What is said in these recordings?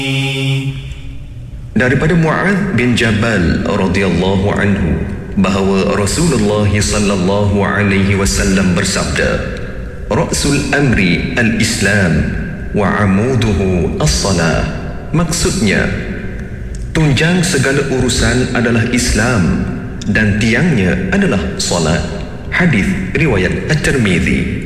Daripada Mu'adz bin Jabal radhiyallahu anhu bahawa Rasulullah sallallahu alaihi wasallam bersabda, "Ra'sul amri al-Islam wa 'amuduhu as-salah." Maksudnya, tunjang segala urusan adalah Islam dan tiangnya adalah solat. Hadis riwayat At-Tirmizi.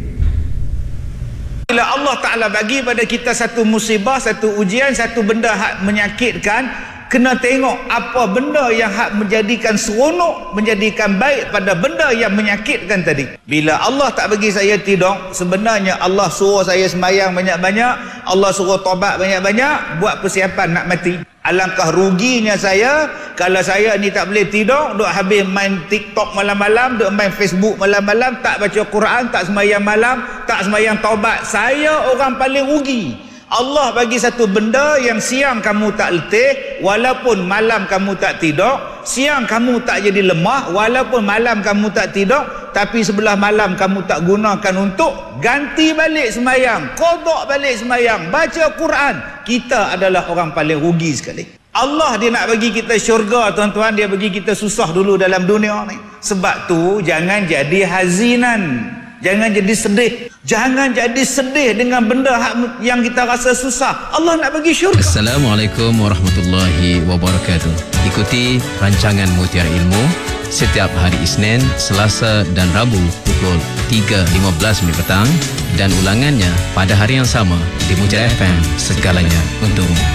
Bila Allah Ta'ala bagi pada kita satu musibah, satu ujian, satu benda hak menyakitkan, kena tengok apa benda yang hak menjadikan seronok, menjadikan baik pada benda yang menyakitkan tadi. Bila Allah tak bagi saya tidur, sebenarnya Allah suruh saya sembahyang banyak-banyak, Allah suruh taubat banyak-banyak, buat persiapan nak mati. Alangkah ruginya saya kalau saya ni tak boleh tidur, duk habis main TikTok malam-malam, duk main Facebook malam-malam, tak baca Quran, tak sembahyang malam, tak sembahyang taubat. Saya orang paling rugi. Allah bagi satu benda yang siang kamu tak letih, walaupun malam kamu tak tidur. Siang kamu tak jadi lemah, walaupun malam kamu tak tidur, tapi sebelah malam kamu tak gunakan untuk ganti balik sembahyang, qada balik sembahyang, baca Quran. Kita adalah orang paling rugi sekali. Allah dia nak bagi kita syurga, tuan-tuan, dia bagi kita susah dulu dalam dunia ni. Sebab tu jangan jadi hazinan, jangan jadi sedih. Jangan jadi sedih dengan benda yang kita rasa susah. Allah nak bagi syurga. Assalamualaikum warahmatullahi wabarakatuh. Ikuti rancangan Mutiara Ilmu setiap hari Isnin, Selasa dan Rabu pukul 3.15 petang dan ulangannya pada hari yang sama di Mutiara FM. Segalanya untukmu.